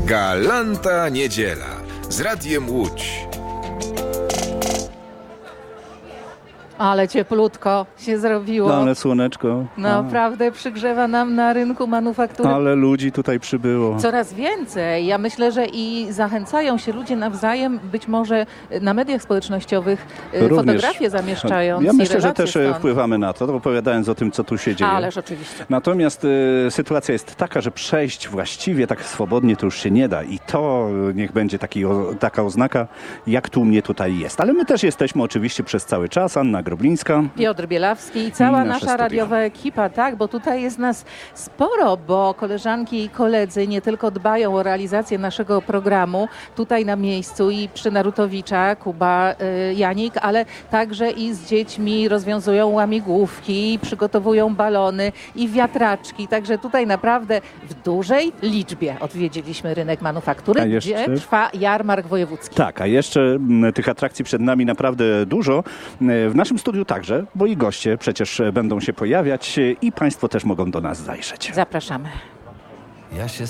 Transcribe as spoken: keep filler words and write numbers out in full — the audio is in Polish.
Galanta Niedziela z Radiem Łódź. Ale cieplutko się zrobiło. No, ale słoneczko. Naprawdę przygrzewa nam na rynku manufaktury. Ale ludzi tutaj przybyło. Coraz więcej. Ja myślę, że i zachęcają się ludzie nawzajem, być może na mediach społecznościowych Również. fotografie zamieszczając. Ja i myślę, że relacje też stąd. wpływamy na to, opowiadając o tym, co tu się dzieje. Ależ oczywiście. Natomiast y, sytuacja jest taka, że przejść właściwie tak swobodnie to już się nie da i to niech będzie taki, o, taka oznaka, jak tu mnie tutaj jest. Ale my też jesteśmy oczywiście przez cały czas. Anna Groblińska. Piotr Bielawski i cała I nasze nasza studio. radiowa ekipa, tak, bo tutaj jest nas sporo, bo koleżanki i koledzy nie tylko dbają o realizację naszego programu tutaj na miejscu i przy Narutowicza, Kuba, y, Janik, ale także i z dziećmi rozwiązują łamigłówki, przygotowują balony i wiatraczki, także tutaj naprawdę w dużej liczbie odwiedziliśmy rynek manufaktury, A jeszcze- gdzie trwa jarmark wojewódzki. Tak, a jeszcze m, tych atrakcji przed nami naprawdę dużo. W naszym studiu także, bo i goście przecież będą się pojawiać i Państwo też mogą do nas zajrzeć. Zapraszamy. Ja się